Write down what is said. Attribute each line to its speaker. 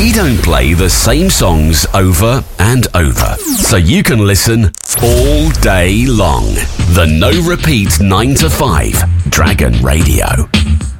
Speaker 1: We don't play the same songs over and over, so you can listen all day long. The No Repeat 9 to 5 Dragon Radio.